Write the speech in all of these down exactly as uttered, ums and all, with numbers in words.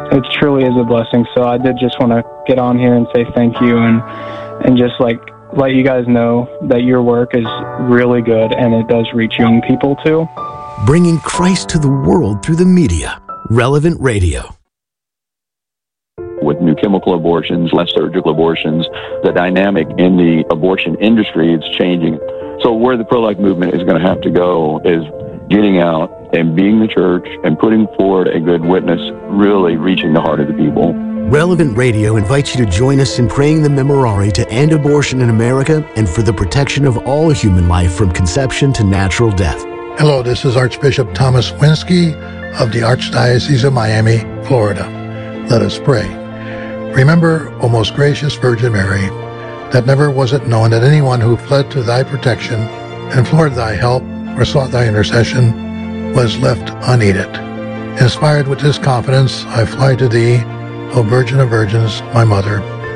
it truly is a blessing. So I did just want to get on here and say thank you and and just like let you guys know that your work is really good and it does reach young people too. Bringing Christ to the world through the media. Relevant Radio. With new chemical abortions, less surgical abortions, the dynamic in the abortion industry is changing. So where the pro-life movement is going to have to go is getting out and being the church and putting forward a good witness, really reaching the heart of the people. Relevant Radio invites you to join us in praying the Memorare to end abortion in America and for the protection of all human life from conception to natural death. Hello, this is Archbishop Thomas Winsky of the Archdiocese of Miami, Florida. Let us pray. Remember, O most gracious Virgin Mary, that never was it known that anyone who fled to thy protection, implored thy help, or sought thy intercession, was left unaided. Inspired with this confidence, I fly to thee, O Virgin of Virgins, my Mother.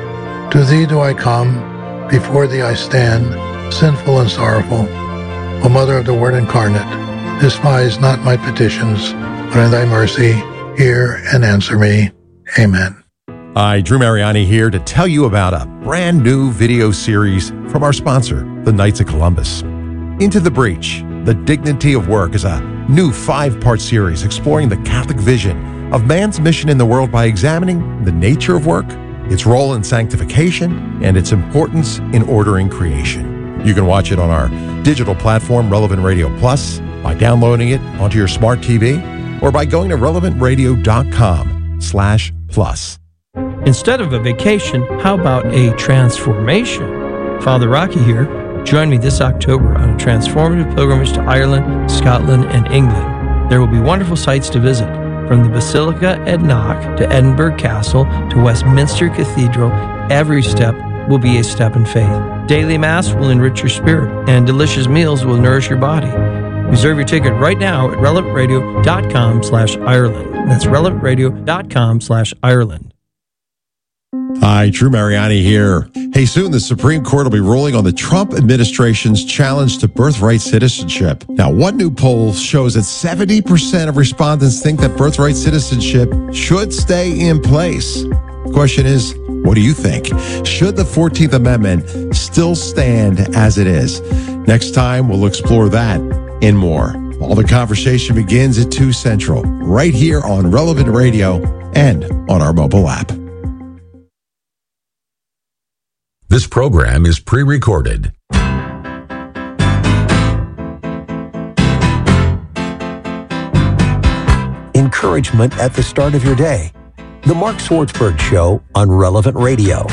To thee do I come, before thee I stand, sinful and sorrowful. O Mother of the Word incarnate, despise not my petitions, but in thy mercy hear and answer me. Amen. Hi, Drew Mariani here to tell you about a brand new video series from our sponsor, the Knights of Columbus. Into the Breach, The Dignity of Work is a new five-part series exploring the Catholic vision of man's mission in the world by examining the nature of work, its role in sanctification, and its importance in ordering creation. You can watch it on our digital platform, Relevant Radio Plus, by downloading it onto your smart T V, or by going to relevant radio dot com slash plus. Instead of a vacation, how about a transformation? Father Rocky here. Join me this October on a transformative pilgrimage to Ireland, Scotland, and England. There will be wonderful sights to visit, from the Basilica at Knock to Edinburgh Castle to Westminster Cathedral. Every step will be a step in faith. Daily Mass will enrich your spirit, and delicious meals will nourish your body. Reserve your ticket right now at relevant radio dot com slash Ireland. That's relevant radio dot com slash Ireland. Hi, Drew Mariani here. Hey, soon the Supreme Court will be ruling on the Trump administration's challenge to birthright citizenship. Now, one new poll shows that seventy percent of respondents think that birthright citizenship should stay in place. The question is, what do you think? Should the fourteenth Amendment still stand as it is? Next time, we'll explore that and more. All the conversation begins at two Central, right here on Relevant Radio and on our mobile app. This program is pre-recorded. Encouragement at the start of your day. The Mark Swartzberg Show on Relevant Radio.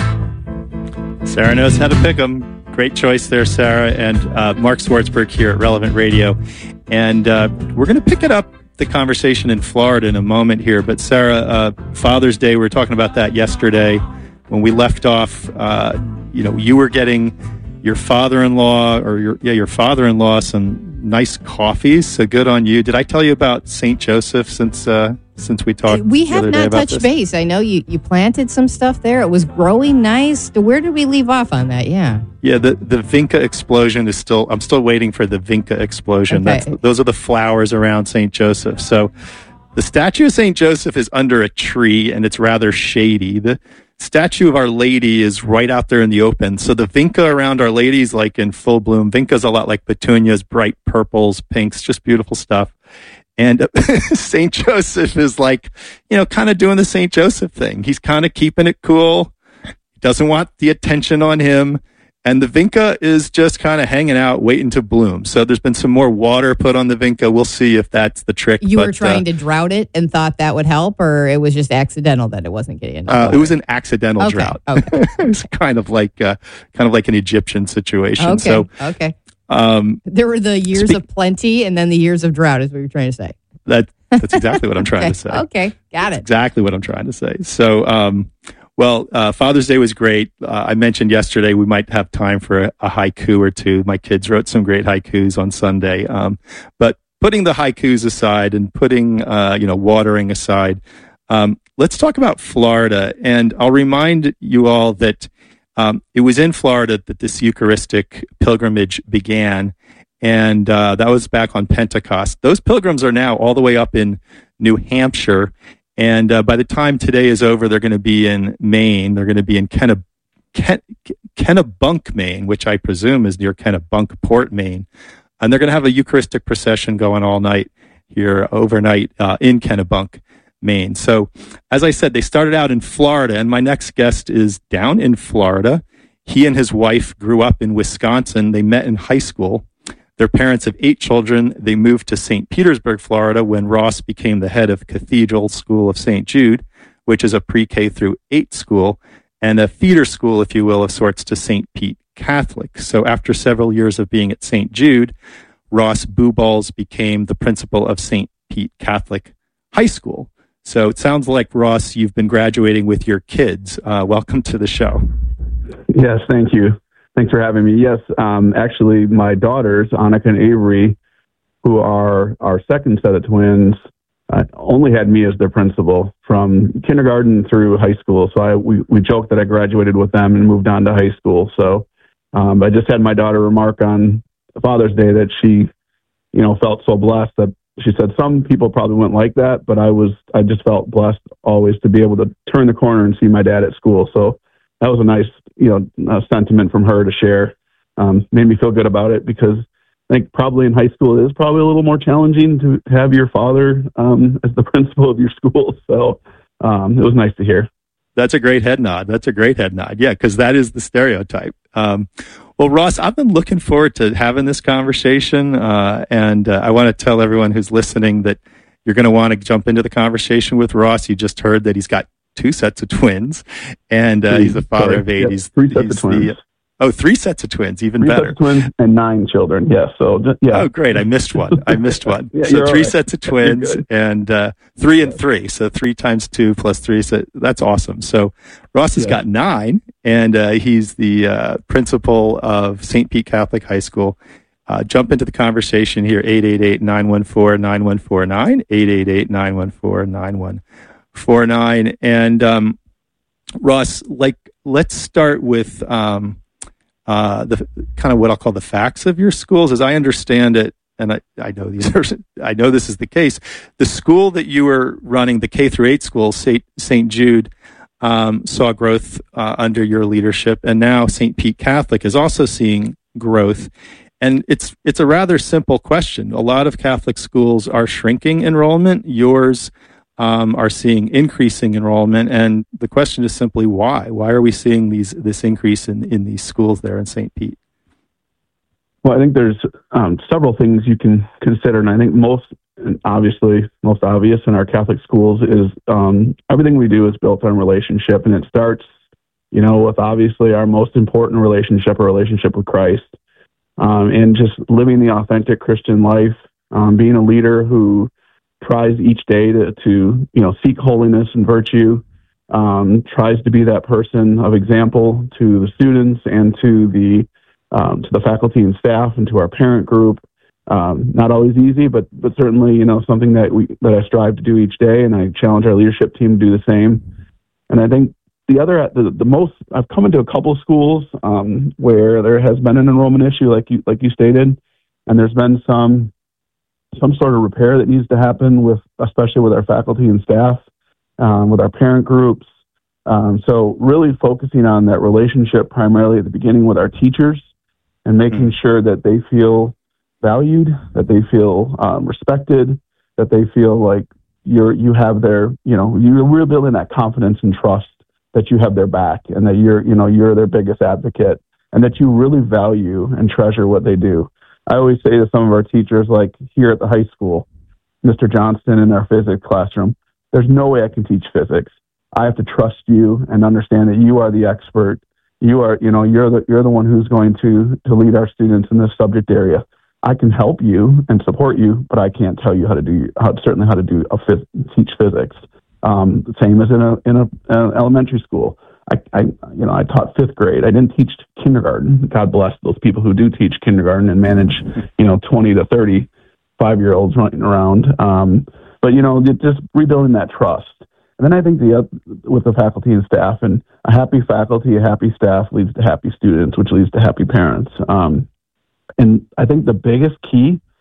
Sarah knows how to pick them. Great choice there, Sarah. And uh, Mark Swartzberg here at Relevant Radio. And uh, we're going to pick it up, the conversation in Florida in a moment here. But Sarah, uh, Father's Day, we were talking about that yesterday. When we left off, uh, you know, you were getting your father-in-law or your yeah your father-in-law some nice coffees. So good on you. Did I tell you about Saint Joseph since uh, since we talked? We have not touched base. I know you, you planted some stuff there. It was growing nice. Where did we leave off on that? Yeah. Yeah, the, the Vinca explosion is still. I'm still waiting for the Vinca explosion. Okay. That's, those are the flowers around Saint Joseph. So the statue of Saint Joseph is under a tree and it's rather shady. The statue of Our Lady is right out there in the open. So the vinca around Our Lady is like in full bloom. Vinca's a lot like petunias, bright purples, pinks, just beautiful stuff. And Saint Joseph is like, you know, kind of doing the Saint Joseph thing. He's kind of keeping it cool. He doesn't want the attention on him. And the vinca is just kind of hanging out, waiting to bloom. So there's been some more water put on the vinca. We'll see if that's the trick. You but, were trying uh, to drought it and thought that would help, or it was just accidental that it wasn't getting enough uh, water? It was an accidental okay. drought. Okay. It's kind of like uh, kind of like an Egyptian situation. Okay. So, okay. Um, there were the years spe- of plenty and then the years of drought, is what you're trying to say. That that's exactly what I'm trying okay. to say. Okay, got that's it. Exactly what I'm trying to say. So, um, well, uh, Father's Day was great. Uh, I mentioned yesterday we might have time for a, a haiku or two. My kids wrote some great haikus on Sunday. Um, but putting the haikus aside and putting, uh, you know, watering aside, um, let's talk about Florida. And I'll remind you all that um, it was in Florida that this Eucharistic pilgrimage began. And uh, that was back on Pentecost. Those pilgrims are now all the way up in New Hampshire. And uh, by the time today is over, they're going to be in Maine. They're going to be in Kenna, Ken, Kennebunk, Maine, which I presume is near Kennebunkport, Maine. And they're going to have a Eucharistic procession going all night here overnight uh, in Kennebunk, Maine. So, as I said, they started out in Florida, and my next guest is down in Florida. He and his wife grew up in Wisconsin. They met in high school. They're parents of eight children. They moved to Saint Petersburg, Florida, when Ross became the head of Cathedral School of Saint Jude, which is a pre-K through eight school, and a feeder school, if you will, of sorts to Saint Pete Catholic. So after several years of being at Saint Jude, Ross Buballs became the principal of Saint Pete Catholic High School. So it sounds like, Ross, you've been graduating with your kids. Uh, welcome to the show. Yes, thank you. Thanks for having me. Yes, um, actually, my daughters, Annika and Avery, who are our second set of twins, uh, only had me as their principal from kindergarten through high school. So I, we, we joked that I graduated with them and moved on to high school. So um, I just had my daughter remark on Father's Day that she, you know, felt so blessed that she said some people probably wouldn't like that, but I was, I just felt blessed always to be able to turn the corner and see my dad at school. So that was a nice, you know, uh, sentiment from her to share. Um, made me feel good about it because I think probably in high school it is probably a little more challenging to have your father um, as the principal of your school. So um, it was nice to hear. That's a great head nod. That's a great head nod. Yeah, because that is the stereotype. Um, well, Ross, I've been looking forward to having this conversation, uh, and uh, I want to tell everyone who's listening that you're going to want to jump into the conversation with Ross. You just heard that he's got two sets of twins, and uh, he's the father Sorry. of eight. Yep. He's three sets he's of twins. The, oh, three sets of twins, even three better. Sets of twins and nine children. Yeah. So just, yeah. Oh, great! I missed one. I missed one. Yeah, so three right. sets of twins and uh, three and three. So three times two plus three. So that's awesome. So Ross has Yeah. got nine, and uh, he's the uh, principal of Saint Pete Catholic High School. Uh, jump into the conversation here, eight eight eight, nine one four, nine one four nine, eight eight eight, nine one four, nine one four nine. And um, Ross, like, let's start with um, uh, the kind of what I'll call the facts of your schools. As I understand it, and I, I know these are, I know this is the case. The school that you were running, the K through eight school, Saint Saint Jude, um, saw growth uh, under your leadership, and now Saint Pete Catholic is also seeing growth. And it's it's a rather simple question. A lot of Catholic schools are shrinking enrollment. Yours um, are seeing increasing enrollment, and the question is simply why? Why are we seeing these this increase in, in these schools there in Saint Pete? Well, I think there's um, several things you can consider, and I think most, obviously, most obvious in our Catholic schools is um, everything we do is built on relationship, and it starts, you know, with obviously our most important relationship, a relationship with Christ. Um, and just living the authentic Christian life, um, being a leader who tries each day to, to you know, seek holiness and virtue, um, tries to be that person of example to the students and to the um, to the faculty and staff and to our parent group. Um, not always easy, but but certainly, you know, something that we that I strive to do each day, and I challenge our leadership team to do the same. And I think the other, the, the most, I've come into a couple schools um, where there has been an enrollment issue, like you like you stated, and there's been some some sort of repair that needs to happen with, especially with our faculty and staff, um, with our parent groups. Um, so really focusing on that relationship primarily at the beginning with our teachers, and making mm-hmm. sure that they feel valued, that they feel um, respected, that they feel like you're you have their, you know, you're really building that confidence and trust that you have their back, and that you're, you know, you're their biggest advocate, and that you really value and treasure what they do. I always say to some of our teachers, like here at the high school, Mister Johnston in our physics classroom, there's no way I can teach physics. I have to trust you and understand that you are the expert. You are, you know, you're the you're the one who's going to to lead our students in this subject area. I can help you and support you, but I can't tell you how to do how certainly how to do a phys- teach physics. Um, the same as in a in a uh, elementary school. I, I you know I taught fifth grade. I didn't teach kindergarten. God bless those people who do teach kindergarten and manage, you know, twenty to thirty five year olds running around. Um, but you know, just rebuilding that trust. And then I think the uh, with the faculty and staff, and a happy faculty, a happy staff leads to happy students, which leads to happy parents. Um, and I think the biggest key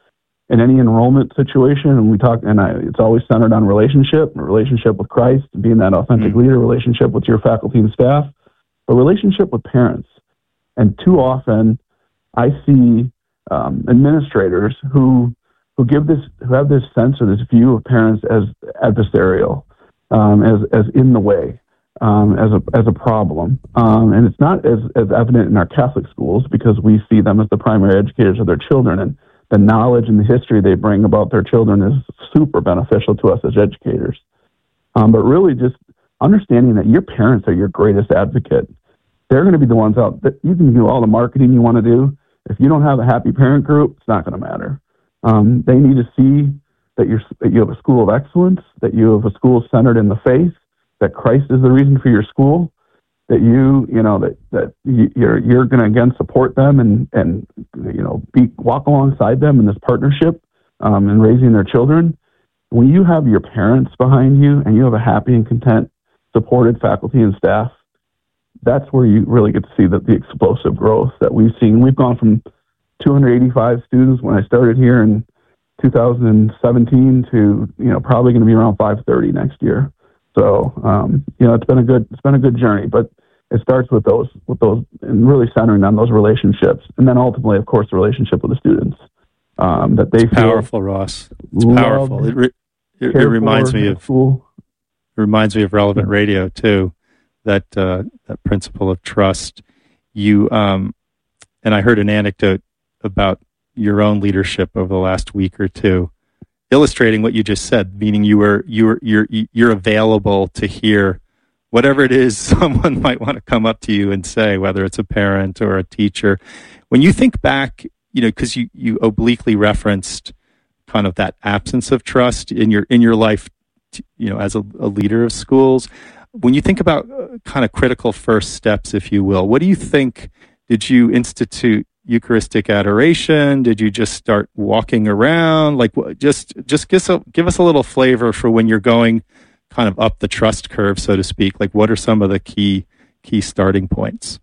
in any enrollment situation, and we talk, and I, it's always centered on relationship, relationship with Christ, being that authentic mm-hmm. leader, relationship with your faculty and staff, a relationship with parents. And too often, I see um, administrators who who give this, who have this sense or this view of parents as adversarial, um, as as in the way, um, as a as a problem, um, and it's not as as evident in our Catholic schools because we see them as the primary educators of their children, and the knowledge and the history they bring about their children is super beneficial to us as educators. Um, but really, just understanding that your parents are your greatest advocate. They're going to be the ones out that you can do all the marketing you want to do. If you don't have a happy parent group, it's not going to matter. Um, they need to see that you're that you have a school of excellence, that you have a school centered in the faith, that Christ is the reason for your school, that you you know that that you're you're going to again support them and and you know be walk alongside them in this partnership um, in raising their children. When you have your parents behind you and you have a happy and content, supported faculty and staff, that's where you really get to see the, the explosive growth that we've seen. We've gone from two hundred eighty-five students when I started here in two thousand seventeen to, you know, probably going to be around five thirty next year. So, um, you know, it's been a good, it's been a good journey, but it starts with those, with those, and really centering on those relationships. And then ultimately, of course, the relationship with the students, um, that they it's feel powerful, Ross. It's powerful. It, re- it, it reminds me of, school. It reminds me of Relevant Radio too. That, uh, that principle of trust. You, um, and I heard an anecdote about your own leadership over the last week or two, illustrating what you just said, meaning you were, you were, you're, you're available to hear whatever it is someone might want to come up to you and say, whether it's a parent or a teacher. When you think back, you know, because you, you obliquely referenced kind of that absence of trust in your, in your life, you know, as a, a leader of schools. When you think about uh, kind of critical first steps, if you will, what do you think? Did you institute Eucharistic adoration? Did you just start walking around? Like, just just give us a, give us a little flavor for when you're going kind of up the trust curve, so to speak. Like, what are some of the key key starting points?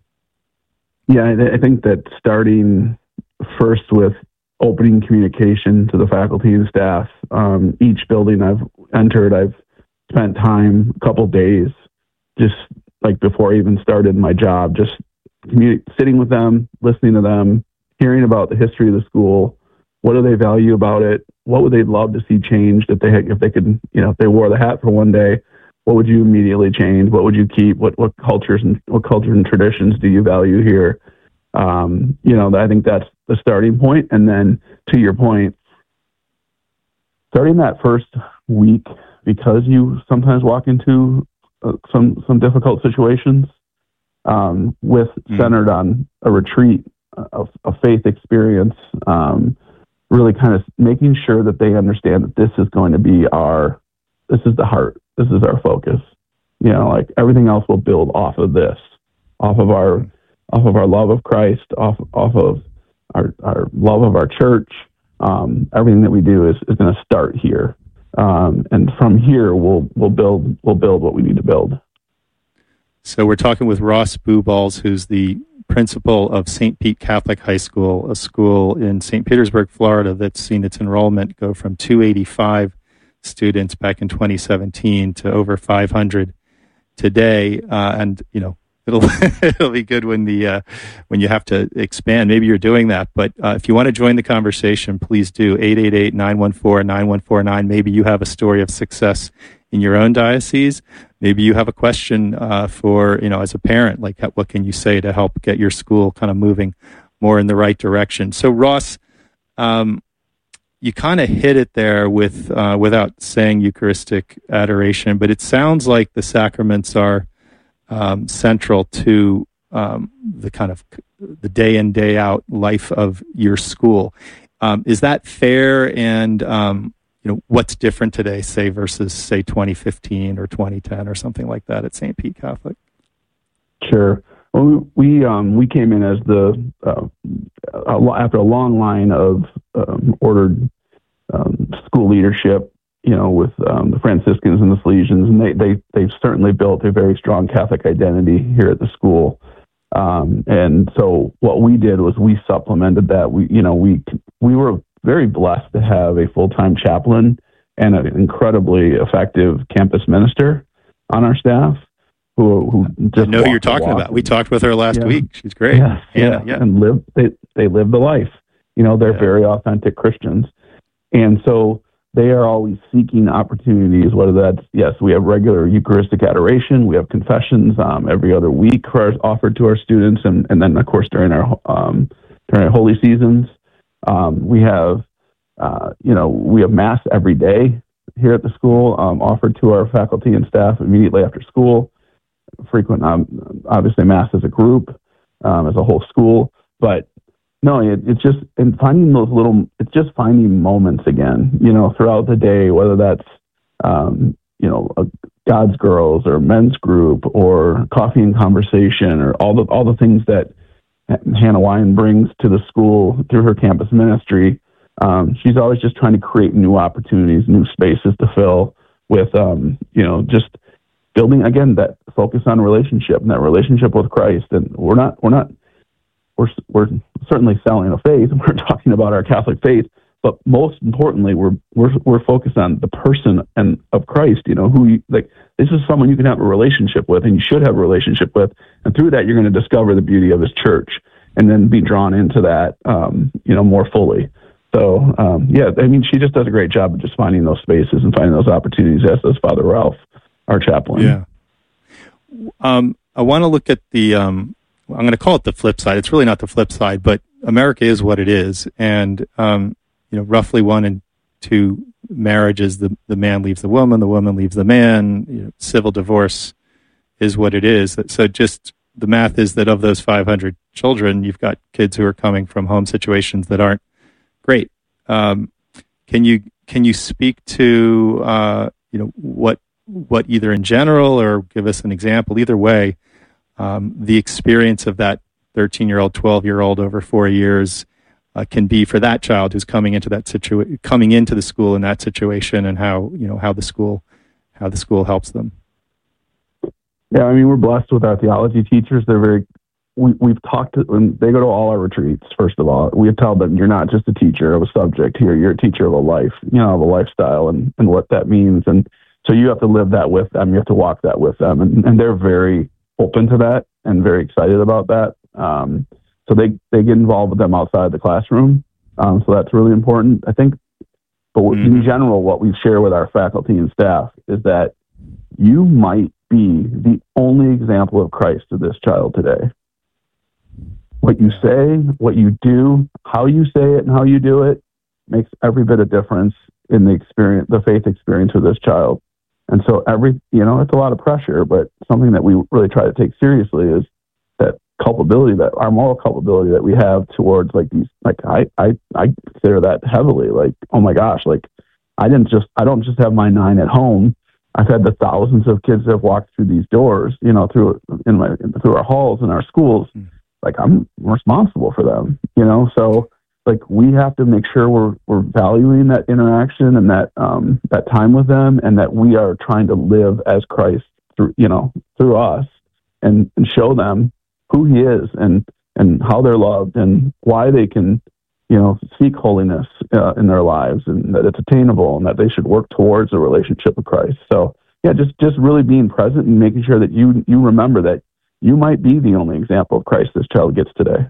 Yeah, I, I think that starting first with opening communication to the faculty and staff. Um, each building I've entered, I've spent time, a couple days, just like before I even started my job, just communi- sitting with them, listening to them, hearing about the history of the school. What do they value about it? What would they love to see changed if they had, if they could, you know, if they wore the hat for one day? What would you immediately change? What would you keep? What what cultures and what cultures and traditions do you value here? Um, you know, I think that's the starting point. And then to your point, starting that first week, because you sometimes walk into uh, some some difficult situations, um, with mm. centered on a retreat, a, a faith experience, um, really kind of making sure that they understand that this is going to be our, this is the heart, this is our focus. You know, like everything else will build off of this, off of our, off of our love of Christ, off off of our our love of our church. Um, everything that we do is, is going to start here. Um, and from here, we'll we'll build we'll build what we need to build. So we're talking with Ross Buballs, who's the principal of Saint Pete Catholic High School, a school in Saint Petersburg, Florida, that's seen its enrollment go from two hundred eighty-five students back in twenty seventeen to over five hundred today. Uh, and you know, it'll it'll be good when the uh, when you have to expand. Maybe you're doing that, but uh, if you want to join the conversation, please do eight eight eight, nine one four, nine one four nine. Maybe you have a story of success in your own diocese. Maybe you have a question uh, for, you know, as a parent, like what can you say to help get your school kind of moving more in the right direction? So Ross, um, you kind of hit it there with uh, without saying Eucharistic adoration, but it sounds like the sacraments are Um, central to um, the kind of the day in, day out life of your school. Um, is that fair? And um, you know, what's different today, say, versus say twenty fifteen or twenty ten or something like that at Saint Pete Catholic? Sure. Well, we um, we came in as the uh, after a long line of um, ordered um, school leadership, you know, with um, the Franciscans and the Salesians, and they, they, they've certainly built a very strong Catholic identity here at the school. Um, and so what we did was we supplemented that. We, you know, we, we were very blessed to have a full-time chaplain and an incredibly effective campus minister on our staff. Who, who just I know who you're talking about. We talked with her last yeah. week. She's great. Yes, yeah, yeah, yeah. And live they they live the life. You know, they're Yeah. very authentic Christians, and so they are always seeking opportunities. Whether that's yes, we have regular Eucharistic adoration, we have confessions um, every other week for our, offered to our students, and and then of course during our um, during our holy seasons, um, we have uh, you know we have mass every day here at the school um, offered to our faculty and staff immediately after school. Frequent, um, obviously, mass as a group, um, as a whole school, but no, it, it's just and finding those little. It's just finding moments again, you know, throughout the day, whether that's um, you know a God's Girls or men's group or coffee and conversation or all the all the things that Hannah Wine brings to the school through her campus ministry. Um, she's always just trying to create new opportunities, new spaces to fill with, um, you know, just. Building again that focus on relationship and that relationship with Christ, and we're not we're not we're we're certainly selling a faith. We're talking about our Catholic faith, but most importantly, we're we're we're focused on the person and of Christ. You know, who you, like this is someone you can have a relationship with, and you should have a relationship with, and through that, you're going to discover the beauty of His church, and then be drawn into that, um, you know, more fully. So, um, yeah, I mean, she just does a great job of just finding those spaces and finding those opportunities, as does Father Ralph, our chaplain. Yeah. Um, I want to look at the, um, I'm going to call it the flip side. It's really not the flip side, but America is what it is. And, um, you know, roughly one in two marriages, the, the man leaves the woman, the woman leaves the man. You know, civil divorce is what it is. So just the math is that of those five hundred children, you've got kids who are coming from home situations that aren't great. Um, can you, can you speak to, uh, you know, what, what either in general or give us an example, either way, um, the experience of that thirteen-year-old, twelve-year-old over four years uh, can be for that child who's coming into that situa- coming into the school in that situation, and how, you know, how the school, how the school helps them. Yeah, I mean, we're blessed with our theology teachers. They're very, we, we've talked to, when they go to all our retreats, first of all, we tell them, you're not just a teacher of a subject here, you're a teacher of a life, you know, of a lifestyle and, and what that means. And so you have to live that with them. You have to walk that with them. And, and they're very open to that and very excited about that. Um, so they, they get involved with them outside the classroom. Um, so that's really important, I think. But mm-hmm. in general, what we share with our faculty and staff is that you might be the only example of Christ to this child today. What you say, what you do, how you say it and how you do it makes every bit of difference in the experience, the faith experience of this child. And so every, you know, it's a lot of pressure, but something that we really try to take seriously is that culpability, that our moral culpability that we have towards like these, like I, I, I consider that heavily, like, oh my gosh, like I didn't just, I don't just have my nine at home. I've had the thousands of kids that have walked through these doors, you know, through, in my, through our halls in our schools. Like I'm responsible for them, you know? So like we have to make sure we're we're valuing that interaction and that um, that time with them, and that we are trying to live as Christ through you know through us, and, and show them who He is and and how they're loved and why they can you know seek holiness uh, in their lives, and that it's attainable and that they should work towards a relationship with Christ. So yeah, just just really being present and making sure that you you remember that you might be the only example of Christ this child gets today.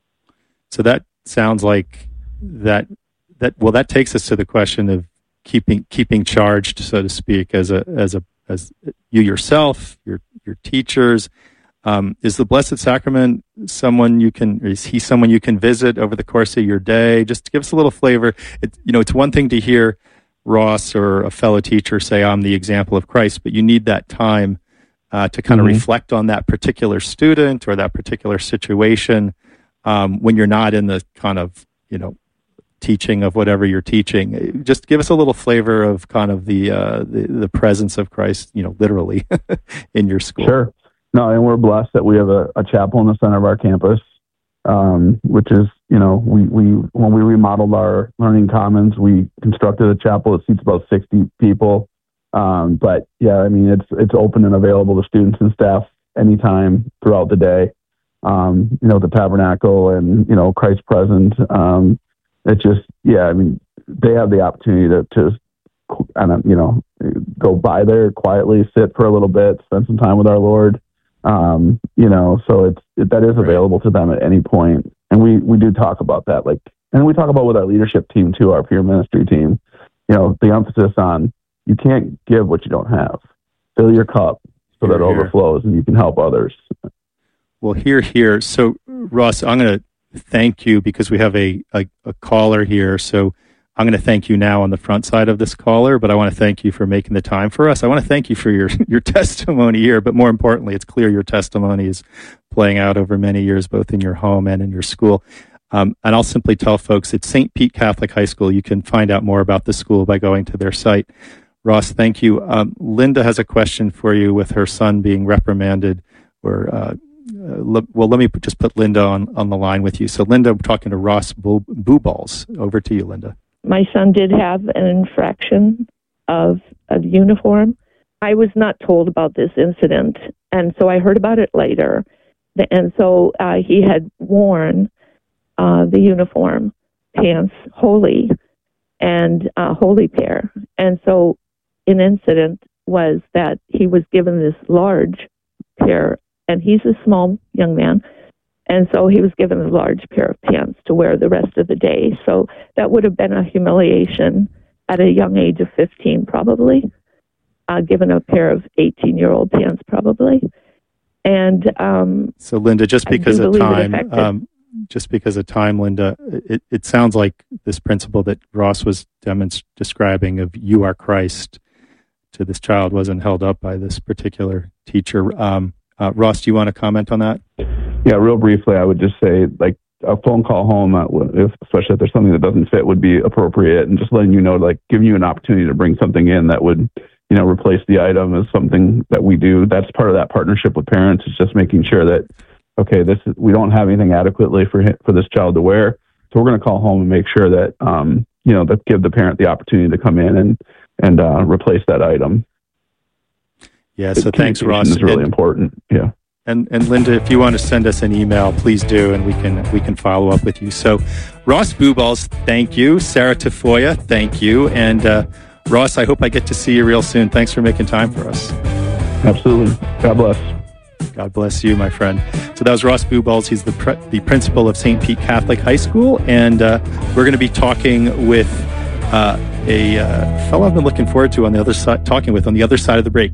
So that sounds like that, that, well, that takes us to the question of keeping, keeping charged, so to speak, as a, as a, as you yourself, your, your teachers. Um, is the Blessed Sacrament someone you can, is he someone you can visit over the course of your day? Just to give us a little flavor. It, you know, it's one thing to hear Ross or a fellow teacher say, I'm the example of Christ, but you need that time uh, to kind mm-hmm. of reflect on that particular student or that particular situation. Um, when you're not in the kind of, you know, teaching of whatever you're teaching, just give us a little flavor of kind of the, uh, the, the presence of Christ, you know, literally in your school. Sure. No, and we're blessed that we have a, a chapel in the center of our campus, um, which is, you know, we, we, when we remodeled our learning commons, we constructed a chapel that seats about sixty people. Um, but yeah, I mean, it's, it's open and available to students and staff anytime throughout the day. Um, you know, the tabernacle and, you know, Christ present. Um, It just, yeah, I mean, they have the opportunity to, to and you know, go by there quietly, sit for a little bit, spend some time with our Lord. Um, you know, so it's it, that is available to them at any point, and we we do talk about that, like, and we talk about with our leadership team too, our peer ministry team. You know, the emphasis on you can't give what you don't have. Fill your cup so that it overflows, and you can help others. Well, here, here. So, Ross, I'm going to thank you because we have a, a, a caller here. So I'm going to thank you now on the front side of this caller, but I want to thank you for making the time for us. I want to thank you for your, your testimony here, but more importantly, it's clear your testimony is playing out over many years, both in your home and in your school. Um, and I'll simply tell folks it's Saint Pete Catholic High School. You can find out more about the school by going to their site. Ross, thank you. Um, Linda has a question for you with her son being reprimanded or, uh, Uh, well, let me just put Linda on, on the line with you. So, Linda, I'm talking to Ross Buballs. Over to you, Linda. My son did have an infraction of a uniform. I was not told about this incident, and so I heard about it later. And so uh, he had worn uh, the uniform pants, holy, and uh, holy pair. And so an incident was that he was given this large pair, and he's a small young man, and so he was given a large pair of pants to wear the rest of the day. So that would have been a humiliation at a young age of fifteen, probably, uh, given a pair of eighteen-year-old pants, probably. And um, so, Linda, just because of time, um, just because of time, Linda, it, it sounds like this principle that Ross was demonst- describing of "you are Christ" to this child wasn't held up by this particular teacher. Um, Uh, Ross, do you want to comment on that? Yeah, real briefly, I would just say, like, a phone call home, uh, if, especially if there's something that doesn't fit, would be appropriate, and just letting you know, like, giving you an opportunity to bring something in that would, you know, replace the item is something that we do. That's part of that partnership with parents. It's just making sure that, okay, this is, we don't have anything adequately for him, for this child to wear, so we're going to call home and make sure that, um, you know, that give the parent the opportunity to come in and and uh, replace that item. Yeah, so thanks, Ross. It's really and, important. Yeah. And and Linda, if you want to send us an email, please do, and we can we can follow up with you. So, Ross Buballs, thank you. Sarah Tafoya, thank you. And uh, Ross, I hope I get to see you real soon. Thanks for making time for us. Absolutely. God bless. God bless you, my friend. So that was Ross Buballs. He's the pre- the principal of Saint Pete Catholic High School, and uh, we're going to be talking with uh, a uh, fellow I've been looking forward to on the other side, talking with on the other side of the break.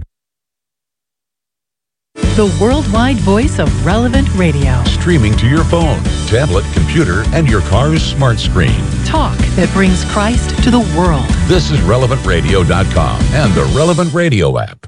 The worldwide voice of Relevant Radio. Streaming to your phone, tablet, computer, and your car's smart screen. Talk that brings Christ to the world. This is relevant radio dot com and the Relevant Radio app.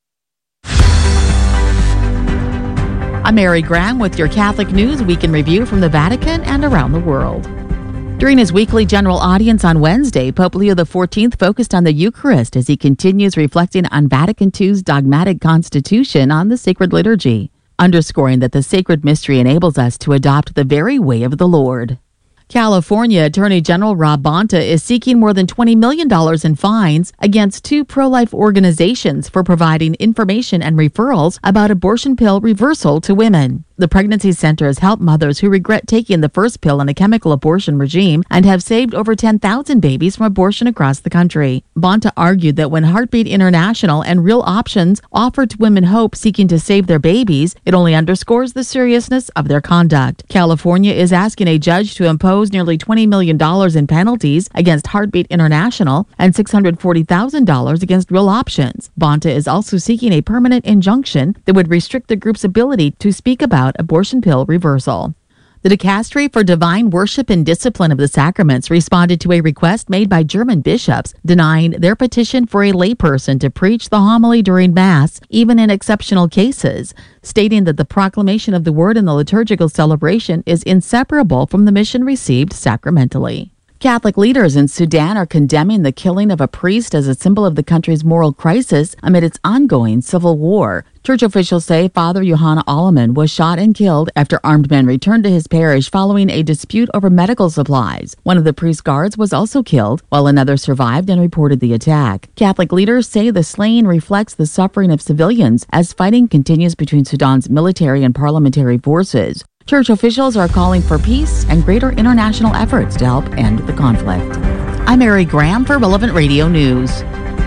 I'm Mary Graham with your Catholic News Week in Review from the Vatican and around the world. During his weekly general audience on Wednesday, Pope Leo the fourteenth focused on the Eucharist as he continues reflecting on Vatican two's dogmatic constitution on the sacred liturgy, underscoring that the sacred mystery enables us to adopt the very way of the Lord. California Attorney General Rob Bonta is seeking more than twenty million dollars in fines against two pro-life organizations for providing information and referrals about abortion pill reversal to women. The Pregnancy Center has helped mothers who regret taking the first pill in a chemical abortion regime and have saved over ten thousand babies from abortion across the country. Bonta argued that when Heartbeat International and Real Options offer to women hope seeking to save their babies, it only underscores the seriousness of their conduct. California is asking a judge to impose nearly twenty million dollars in penalties against Heartbeat International and six hundred forty thousand dollars against Real Options. Bonta is also seeking a permanent injunction that would restrict the group's ability to speak about abortion pill reversal. The Dicastery for Divine Worship and Discipline of the Sacraments responded to a request made by German bishops denying their petition for a layperson to preach the homily during Mass, even in exceptional cases, stating that the proclamation of the Word in the liturgical celebration is inseparable from the mission received sacramentally. Catholic leaders in Sudan are condemning the killing of a priest as a symbol of the country's moral crisis amid its ongoing civil war. Church officials say Father Yohanna Alleman was shot and killed after armed men returned to his parish following a dispute over medical supplies. One of the priest's guards was also killed, while another survived and reported the attack. Catholic leaders say the slaying reflects the suffering of civilians as fighting continues between Sudan's military and parliamentary forces. Church officials are calling for peace and greater international efforts to help end the conflict. I'm Mary Graham for Relevant Radio News.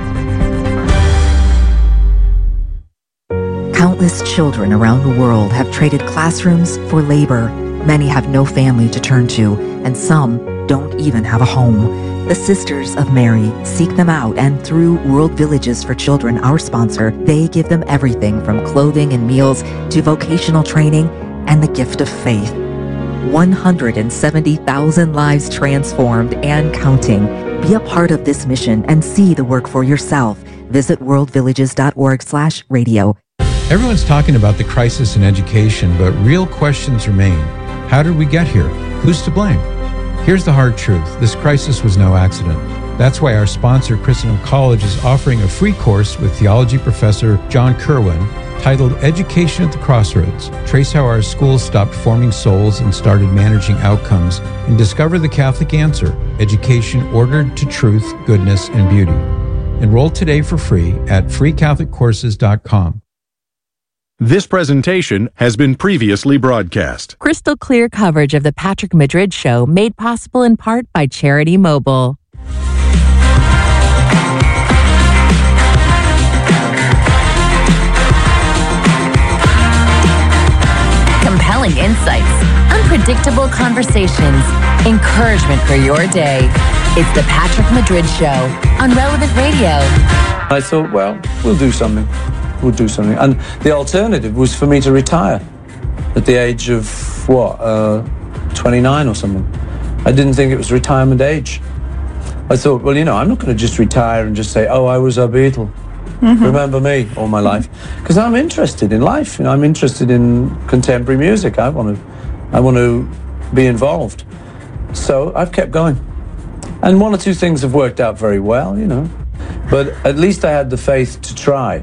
Countless children around the world have traded classrooms for labor. Many have no family to turn to, and some don't even have a home. The Sisters of Mary seek them out, and through World Villages for Children, our sponsor, they give them everything from clothing and meals to vocational training and the gift of faith. one hundred seventy thousand lives transformed and counting. Be a part of this mission and see the work for yourself. Visit worldvillages.org slash radio. Everyone's talking about the crisis in education, but real questions remain. How did we get here? Who's to blame? Here's the hard truth. This crisis was no accident. That's why our sponsor, Christendom College, is offering a free course with theology professor John Kerwin titled Education at the Crossroads. Trace how our schools stopped forming souls and started managing outcomes, and discover the Catholic answer, education ordered to truth, goodness, and beauty. Enroll today for free at free catholic courses dot com. This presentation has been previously broadcast. Crystal clear coverage of the Patrick Madrid Show made possible in part by Charity Mobile. Compelling insights, unpredictable conversations, encouragement for your day. It's the Patrick Madrid Show on Relevant Radio. I thought, well, we'll do something. We'll do something. And the alternative was for me to retire at the age of, what, uh, twenty-nine or something. I didn't think it was retirement age. I thought, well, you know, I'm not going to just retire and just say, oh, I was a Beatle. Mm-hmm. Remember me all my life, because I'm interested in life. You know, I'm interested in contemporary music. I want to, I want to be involved. So I've kept going, and one or two things have worked out very well. You know, but at least I had the faith to try.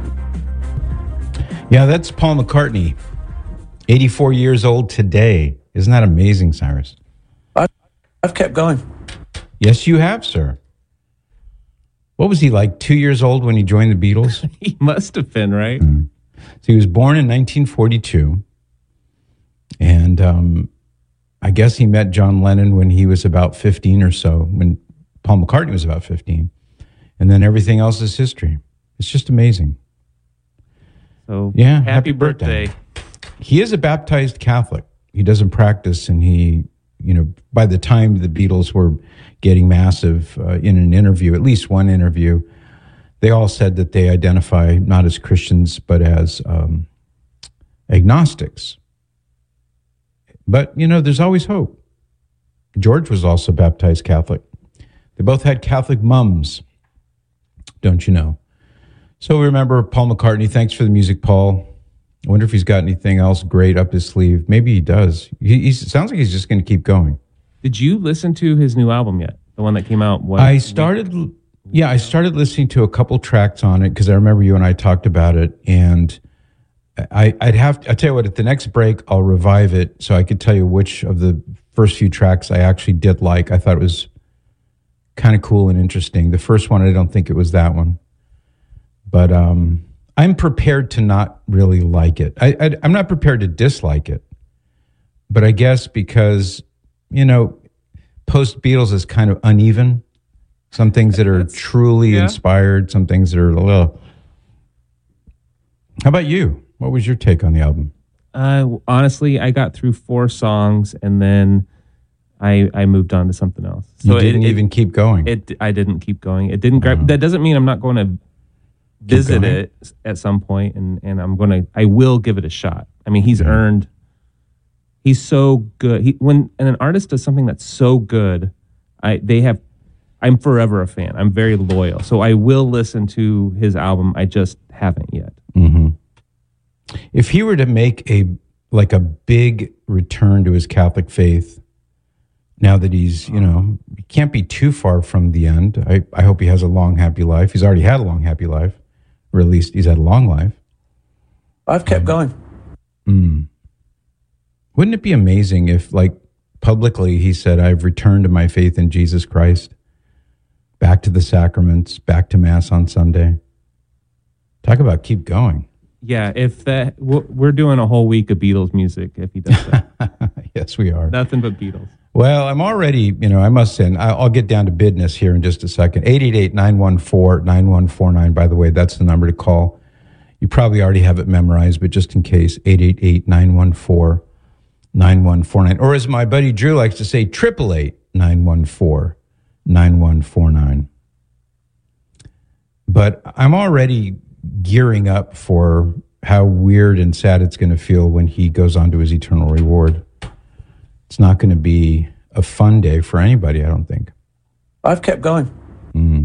Yeah, that's Paul McCartney, eighty-four years old today. Isn't that amazing, Cyrus? I've, I've kept going. Yes, you have, sir. What was he, like two years old when he joined the Beatles? He must have been, right? Mm. So he was born in nineteen forty-two. And um, I guess he met John Lennon when he was about fifteen or so, when Paul McCartney was about fifteen. And then everything else is history. It's just amazing. So yeah, happy, happy birthday. birthday. He is a baptized Catholic. He doesn't practice, and he, you know, by the time the Beatles were getting massive uh, in an interview, at least one interview, they all said that they identify not as Christians, but as um, agnostics. But, you know, there's always hope. George was also baptized Catholic. They both had Catholic mums, don't you know? So remember Paul McCartney. Thanks for the music, Paul. I wonder if he's got anything else great up his sleeve. Maybe he does. He, he sounds like he's just going to keep going. Did you listen to his new album yet? The one that came out? What, I started, week? yeah, I started listening to a couple tracks on it because I remember you and I talked about it, and I, I'd have to, I'll tell you what, at the next break, I'll revive it so I could tell you which of the first few tracks I actually did like. I thought it was kind of cool and interesting. The first one, I don't think it was that one. But um, I'm prepared to not really like it. I, I, I'm not prepared to dislike it. But I guess because, you know, post-Beatles is kind of uneven. Some things that are That's, truly yeah. inspired, some things that are a little... How about you? What was your take on the album? Uh, honestly, I got through four songs, and then I I moved on to something else. So you didn't it, even it, keep going? It I didn't keep going. It didn't grab... Oh. That doesn't mean I'm not going to visit it at some point, and, and I'm going to... I will give it a shot. I mean, he's yeah. earned... He's so good. He, when and an artist does something that's so good, I they have. I'm forever a fan. I'm very loyal, so I will listen to his album. I just haven't yet. Mm-hmm. If he were to make a like a big return to his Catholic faith, now that he's you know he can't be too far from the end. I I hope he has a long happy life. He's already had a long happy life, or at least he's had a long life. I've kept going. Hmm. Wouldn't it be amazing if, like, publicly he said, I've returned to my faith in Jesus Christ, back to the sacraments, back to Mass on Sunday? Talk about keep going. Yeah, if that, we're doing a whole week of Beatles music if he does that. Yes, we are. Nothing but Beatles. Well, I'm already, you know, I must say, I'll get down to business here in just a second. eight eight eight, nine one four, nine one four nine, by the way, that's the number to call. You probably already have it memorized, but just in case, eight eight eight, nine one four, nine one four nine. Or as my buddy Drew likes to say, eight eight eight, nine one four, nine one four nine. But I'm already gearing up for how weird and sad it's going to feel when he goes on to his eternal reward. It's not going to be a fun day for anybody, I don't think. I've kept going. Mm-hmm.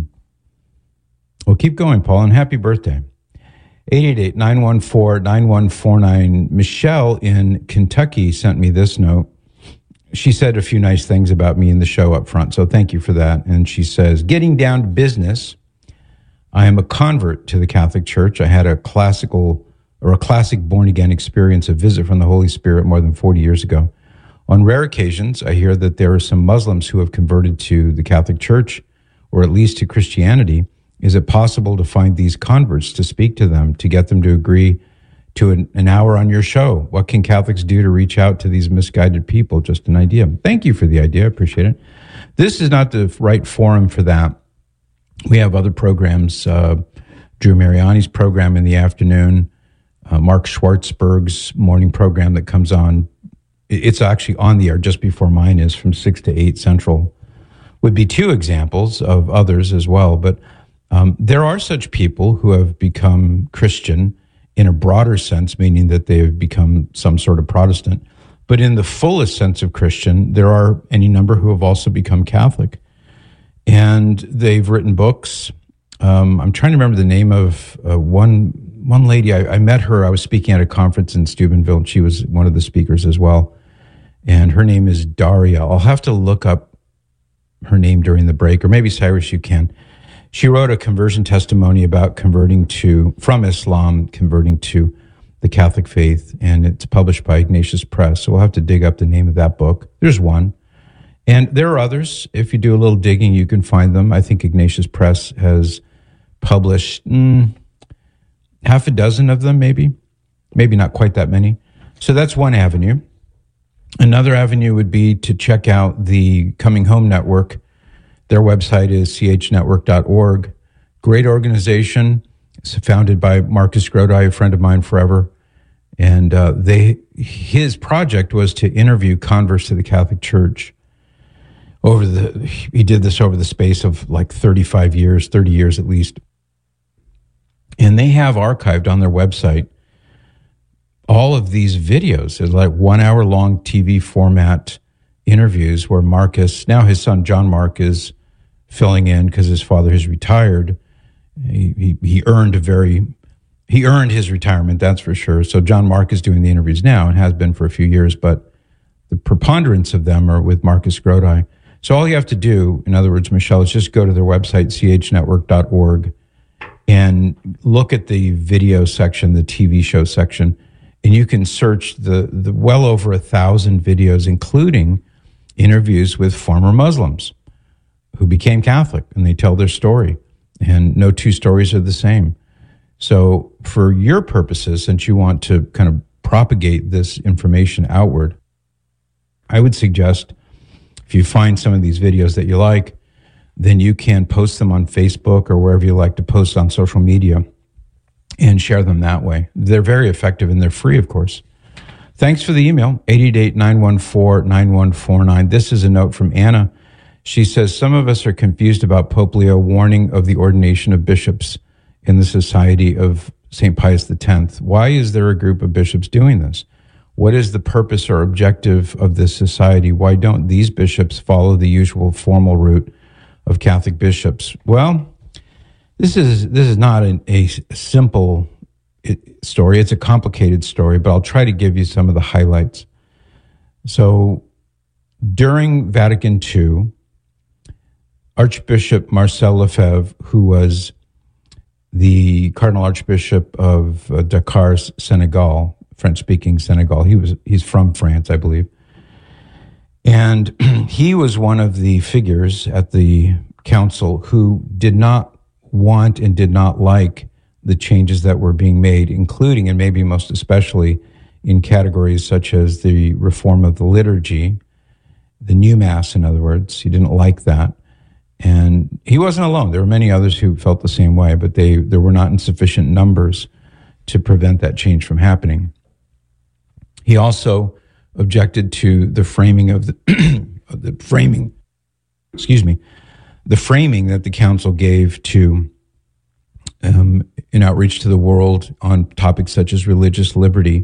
Well, keep going, Paul, and happy birthday. eight eight eight, nine one four, nine one four nine. Michelle in Kentucky sent me this note. She said a few nice things about me in the show up front, so thank you for that. And she says, getting down to business, I am a convert to the Catholic Church. I had a classical or a classic born-again experience, a visit from the Holy Spirit more than forty years ago. On rare occasions, I hear that there are some Muslims who have converted to the Catholic Church, or at least to Christianity. Is it possible to find these converts, to speak to them, to get them to agree to an, an hour on your show? What can Catholics do to reach out to these misguided people? Just an idea. Thank you for the idea. I appreciate it. This is not the right forum for that. We have other programs, uh, Drew Mariani's program in the afternoon, uh, Mark Schwartzberg's morning program that comes on. It's actually on the air just before mine is, from six to eight Central. Would be two examples of others as well. But um, there are such people who have become Christian in a broader sense, meaning that they have become some sort of Protestant. But in the fullest sense of Christian, there are any number who have also become Catholic. And they've written books. Um, I'm trying to remember the name of uh, one one lady. I, I met her. I was speaking at a conference in Steubenville, and she was one of the speakers as well. And her name is Daria. I'll have to look up her name during the break, or maybe Cyrus, you can. She wrote a conversion testimony about converting to, from Islam, converting to the Catholic faith, and it's published by Ignatius Press. So we'll have to dig up the name of that book. There's one. And there are others. If you do a little digging, you can find them. I think Ignatius Press has published mm, half a dozen of them, maybe. Maybe not quite that many. So that's one avenue. Another avenue would be to check out the Coming Home Network. Their website is c h network dot org. Great organization. It's founded by Marcus Grodi, a friend of mine forever. And uh, they his project was to interview converts to the Catholic Church. Over the, he did this over the space of like thirty-five years, thirty years at least. And they have archived on their website all of these videos. There's like one hour long T V format interviews where Marcus, now his son John Mark is filling in because his father has retired. He, he, he earned a very, he earned his retirement, that's for sure. So John Mark is doing the interviews now and has been for a few years, but the preponderance of them are with Marcus Grodi. So all you have to do, in other words, Michelle, is just go to their website, c h network dot org, and look at the video section, the T V show section, and you can search the, the well over a thousand videos, including interviews with former Muslims who became Catholic, and they tell their story, and no two stories are the same. So for your purposes, since you want to kind of propagate this information outward, I would suggest, if you find some of these videos that you like, then you can post them on Facebook or wherever you like to post on social media and share them that way. They're very effective and they're free, of course. Thanks for the email, eight eight eight, nine one four, nine one four nine. This is a note from Anna. She says, some of us are confused about Pope Leo warning of the ordination of bishops in the Society of Saint Pius the tenth. Why is there a group of bishops doing this? What is the purpose or objective of this society? Why don't these bishops follow the usual formal route of Catholic bishops? Well, this is this is not an, a simple story. It's a complicated story, but I'll try to give you some of the highlights. So during Vatican Two, Archbishop Marcel Lefebvre, who was the Cardinal Archbishop of uh, Dakar, Senegal, French-speaking Senegal. He was he's from France, I believe. And he was one of the figures at the council who did not want and did not like the changes that were being made, including and maybe most especially in categories such as the reform of the liturgy, the new Mass, in other words. He didn't like that. And he wasn't alone. There were many others who felt the same way, but they there were not in sufficient numbers to prevent that change from happening. He also objected to the framing of the, of the framing, excuse me, the framing that the council gave to um, an outreach to the world on topics such as religious liberty,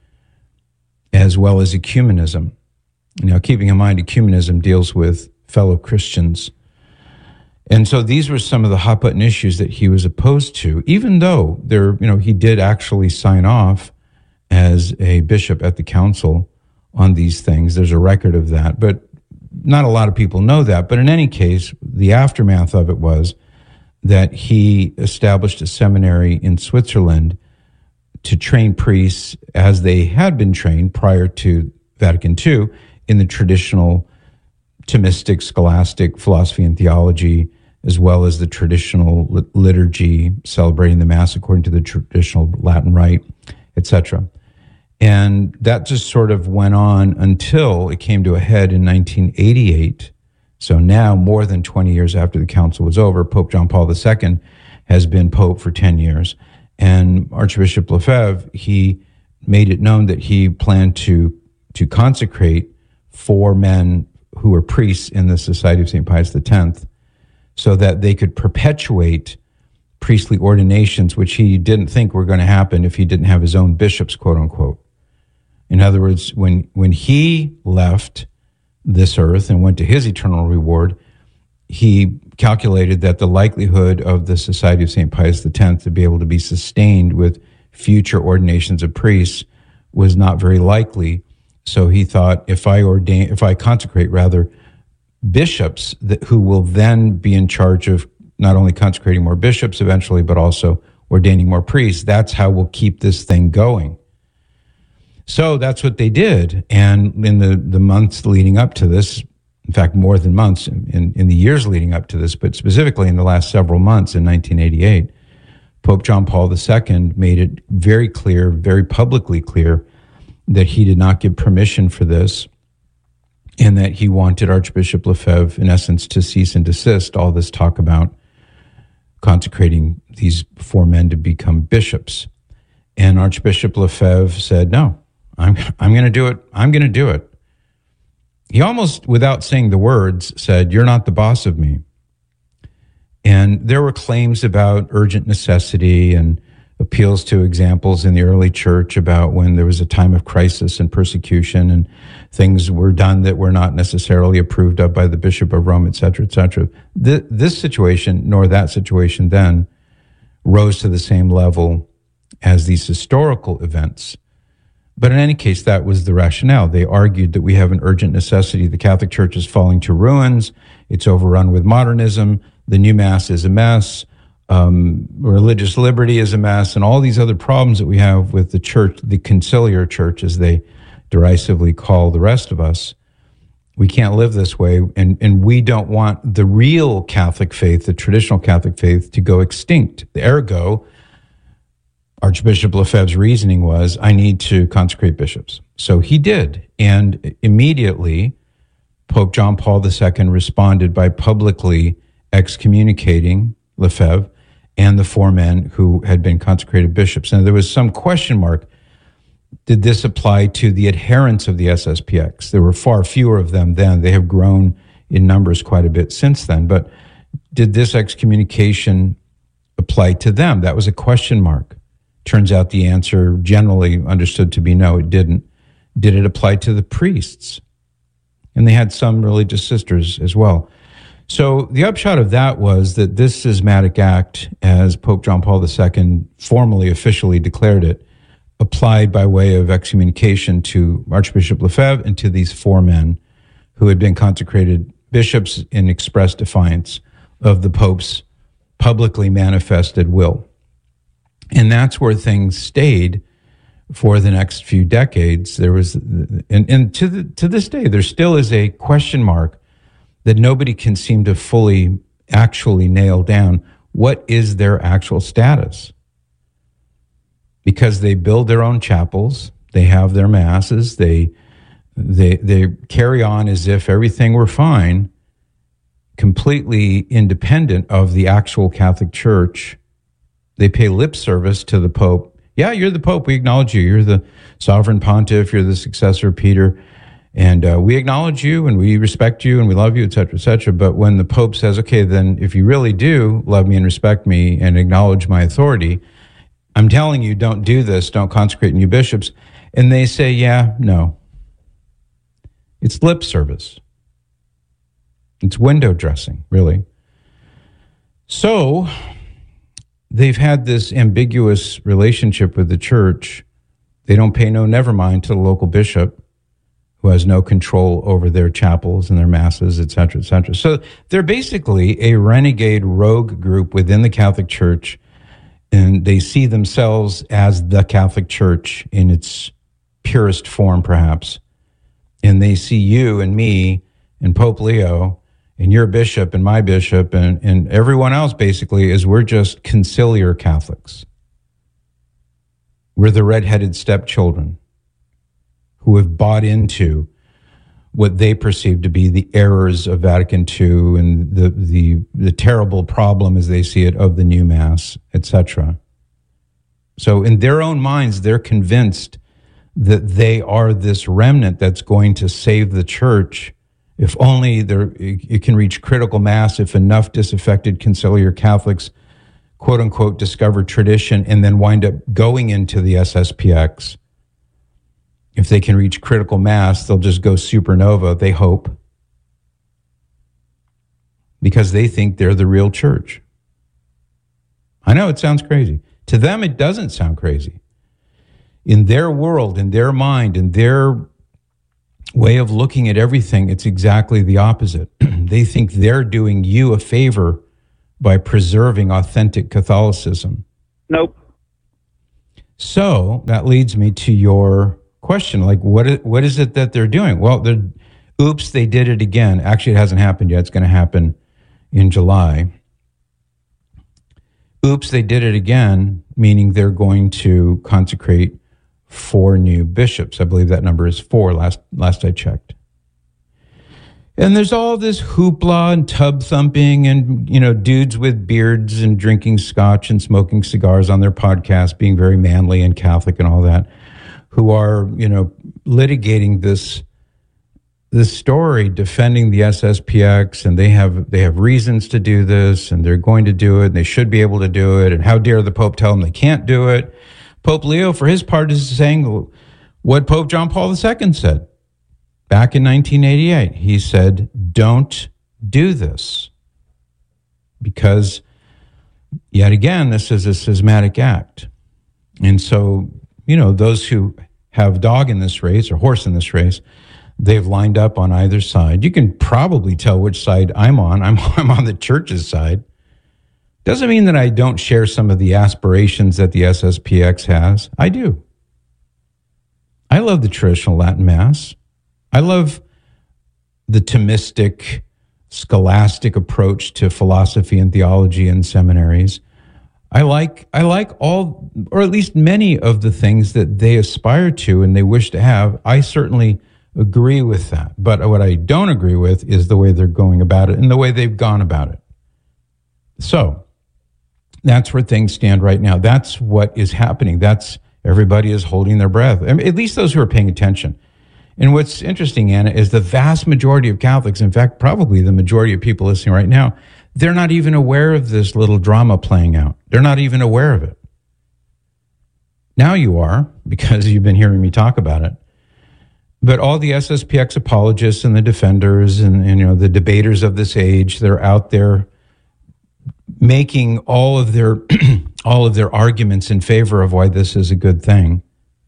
as well as ecumenism. Now, keeping in mind, ecumenism deals with fellow Christians. And so these were some of the hot button issues that he was opposed to, even though there, you know, he did actually sign off as a bishop at the council on these things. There's a record of that, but not a lot of people know that. But in any case, the aftermath of it was that he established a seminary in Switzerland to train priests as they had been trained prior to Vatican Two in the traditional Thomistic, scholastic philosophy and theology, as well as the traditional liturgy, celebrating the Mass according to the traditional Latin rite, et cetera. And that just sort of went on until it came to a head in nineteen eighty-eight. So now, more than twenty years after the council was over, Pope John Paul the Second has been Pope for ten years. And Archbishop Lefebvre, he made it known that he planned to, to consecrate four men who were priests in the Society of Saint Pius X, so that they could perpetuate priestly ordinations, which he didn't think were going to happen if he didn't have his own bishops, quote unquote. In other words, when, when he left this earth and went to his eternal reward, he calculated that the likelihood of the Society of Saint Pius X to be able to be sustained with future ordinations of priests was not very likely. So he thought, if I ordain, if I consecrate rather bishops that, who will then be in charge of not only consecrating more bishops eventually, but also ordaining more priests, that's how we'll keep this thing going. So that's what they did. And in the, the months leading up to this, in fact, more than months, in, in the years leading up to this, but specifically in the last several months in nineteen eighty-eight, Pope John Paul the Second made it very clear, very publicly clear, that he did not give permission for this, and that he wanted Archbishop Lefebvre, in essence, to cease and desist all this talk about consecrating these four men to become bishops. And Archbishop Lefebvre said, no, I'm, I'm going to do it. I'm going to do it. He almost, without saying the words, said, you're not the boss of me. And there were claims about urgent necessity and appeals to examples in the early church about when there was a time of crisis and persecution and things were done that were not necessarily approved of by the Bishop of Rome, et cetera, et cetera. This, this situation, nor that situation then, rose to the same level as these historical events. But in any case, that was the rationale. They argued that we have an urgent necessity. The Catholic Church is falling to ruins. It's overrun with modernism. The new Mass is a mess. Um, religious liberty is a mess, and all these other problems that we have with the church, the conciliar church, as they derisively call the rest of us. We can't live this way, and, and we don't want the real Catholic faith, the traditional Catholic faith, to go extinct. Ergo, Archbishop Lefebvre's reasoning was, I need to consecrate bishops. So he did, and immediately Pope John Paul the Second responded by publicly excommunicating Lefebvre and the four men who had been consecrated bishops. And there was some question mark. Did this apply to the adherents of the S S P X? There were far fewer of them then. They have grown in numbers quite a bit since then. But did this excommunication apply to them? That was a question mark. Turns out the answer generally understood to be no, it didn't. Did it apply to the priests? And they had some religious sisters as well. So the upshot of that was that this schismatic act, as Pope John Paul the Second formally, officially declared it, applied by way of excommunication to Archbishop Lefebvre and to these four men who had been consecrated bishops in express defiance of the Pope's publicly manifested will. And that's where things stayed for the next few decades. There was, and, and to the, to this day, there still is a question mark that nobody can seem to fully actually nail down. What is their actual status? because they build their own chapels, they have their masses, they they they carry on as if everything were fine, completely independent of the actual Catholic Church. They pay lip service to the Pope. Yeah, you're the Pope. We acknowledge you. You're the sovereign pontiff. You're the successor of Peter. And uh, we acknowledge you and we respect you and we love you, et cetera, et cetera. But when the Pope says, okay, then if you really do love me and respect me and acknowledge my authority, I'm telling you, don't do this. Don't consecrate new bishops. And they say, yeah, no. It's lip service. It's window dressing, really. So they've had this ambiguous relationship with the church. They don't pay no never mind to the local bishop, who has no control over their chapels and their masses, et cetera, et cetera. So they're basically a renegade rogue group within the Catholic Church, and they see themselves as the Catholic Church in its purest form, perhaps. And they see you and me and Pope Leo and your bishop and my bishop and, and everyone else basically as we're just conciliar Catholics. We're the red-headed stepchildren who have bought into what they perceive to be the errors of Vatican Two and the, the, the terrible problem, as they see it, of the new Mass, et cetera. So in their own minds, they're convinced that they are this remnant that's going to save the church if only there, it can reach critical mass, if enough disaffected conciliar Catholics, quote unquote, discover tradition and then wind up going into the S S P X. If they can reach critical mass, they'll just go supernova, they hope, because they think they're the real church. I know it sounds crazy. To them, it doesn't sound crazy. In their world, in their mind, in their way of looking at everything, it's exactly the opposite. They think they're doing you a favor by preserving authentic Catholicism. Nope. So that leads me to your question, like what is, what is it that they're doing? Well, they're, oops, they did it again. Actually, it hasn't happened yet. It's going to happen in July. Oops, they did it again, meaning they're going to consecrate four new bishops. I believe that number is four last last I checked. And there's all this hoopla and tub thumping and, you know, dudes with beards and drinking scotch and smoking cigars on their podcast, being very manly and Catholic and all that, who are, you know, litigating this this story, defending the S S P X, and they have they have reasons to do this, and they're going to do it, and they should be able to do it, and how dare the Pope tell them they can't do it. Pope Leo, for his part, is saying what Pope John Paul the Second said back in nineteen eighty-eight. He said, don't do this, because, yet again, this is a schismatic act. And so, you know, those who have dog in this race or horse in this race, they've lined up on either side. You can probably tell which side I'm on. I'm, I'm on the church's side. Doesn't mean that I don't share some of the aspirations that the S S P X has. I do. I love the traditional Latin Mass. I love the Thomistic, scholastic approach to philosophy and theology in seminaries. I like I like all, or at least many of the things that they aspire to and they wish to have. I certainly agree with that. But what I don't agree with is the way they're going about it and the way they've gone about it. So that's where things stand right now. That's what is happening. That's everybody is holding their breath, I mean, at least those who are paying attention. And what's interesting, Anna, is the vast majority of Catholics, in fact, probably the majority of people listening right now, they're not even aware of this little drama playing out. They're not even aware of it. Now you are, because you've been hearing me talk about it. But all the S S P X apologists and the defenders and, and you know the debaters of this age, they're out there making all of their all of their arguments in favor of why this is a good thing.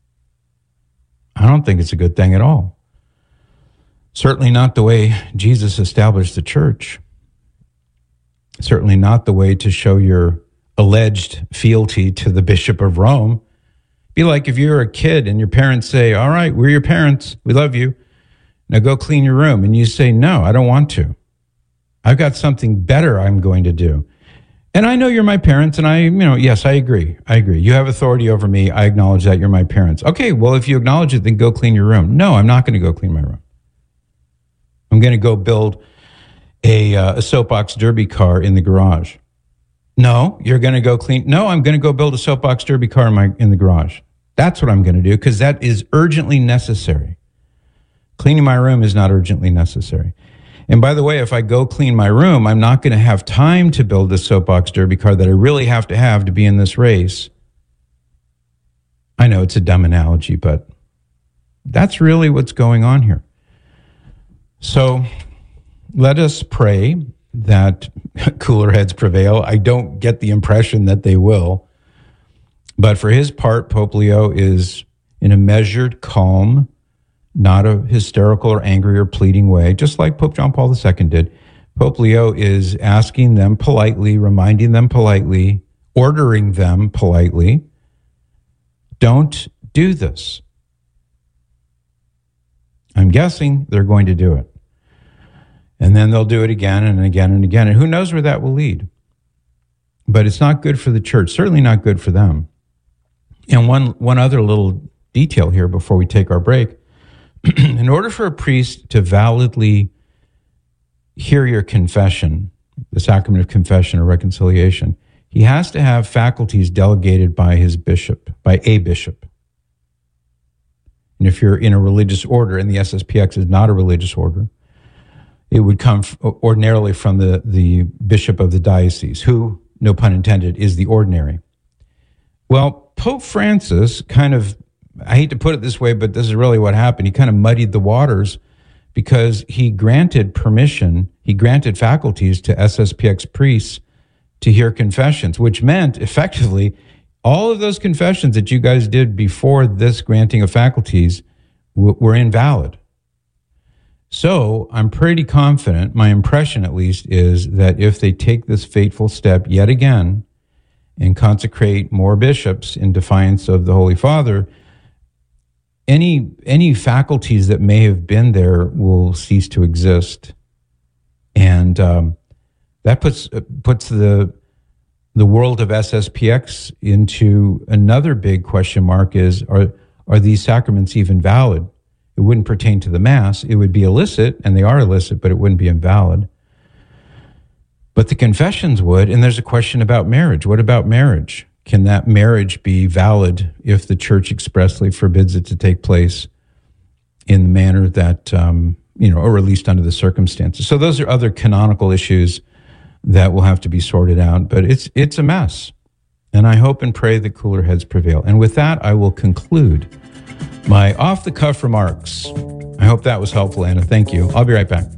I don't think it's a good thing at all. Certainly not the way Jesus established the church. Certainly not the way to show your alleged fealty to the Bishop of Rome. Be like if you're a kid and your parents say, all right, we're your parents, we love you, now go clean your room. And you say, no, I don't want to. I've got something better I'm going to do. And I know you're my parents, and I, you know, yes, I agree. I agree. You have authority over me. I acknowledge that you're my parents. Okay, well, if you acknowledge it, then go clean your room. No, I'm not going to go clean my room. I'm going to go build a, uh, a soapbox derby car in the garage. No, you're going to go clean. No, I'm going to go build a soapbox derby car in my in the garage. That's what I'm going to do because that is urgently necessary. Cleaning my room is not urgently necessary. And by the way, if I go clean my room, I'm not going to have time to build the soapbox derby car that I really have to have to be in this race. I know it's a dumb analogy, but that's really what's going on here. So let us pray that cooler heads prevail. I don't get the impression that they will. But for his part, Pope Leo is in a measured, calm, not a hysterical or angry or pleading way, just like Pope John Paul the Second did. Pope Leo is asking them politely, reminding them politely, ordering them politely, don't do this. I'm guessing they're going to do it. And then they'll do it again and again and again. And who knows where that will lead. But it's not good for the church, certainly not good for them. And one, one other little detail here before we take our break. In order for a priest to validly hear your confession, the sacrament of confession or reconciliation, he has to have faculties delegated by his bishop, by a bishop. And if you're in a religious order, and the S S P X is not a religious order, it would come ordinarily from the, the bishop of the diocese, who, no pun intended, is the ordinary. Well, Pope Francis kind of, I hate to put it this way, but this is really what happened. He kind of muddied the waters because he granted permission, he granted faculties to S S P X priests to hear confessions, which meant effectively all of those confessions that you guys did before this granting of faculties w- were invalid. So I'm pretty confident, my impression at least, is that if they take this fateful step yet again and consecrate more bishops in defiance of the Holy Father, any any faculties that may have been there will cease to exist. And um, that puts puts the the world of S S P X into another big question mark is, are are these sacraments even valid? It wouldn't pertain to the Mass. It would be illicit, and they are illicit, but it wouldn't be invalid. But the confessions would, and there's a question about marriage. What about marriage? Can that marriage be valid if the church expressly forbids it to take place in the manner that, um, you know, or at least under the circumstances? So those are other canonical issues that will have to be sorted out, but it's it's a mess. And I hope and pray that cooler heads prevail. And with that, I will conclude my off-the-cuff remarks. I hope that was helpful, Anna. Thank you. I'll be right back.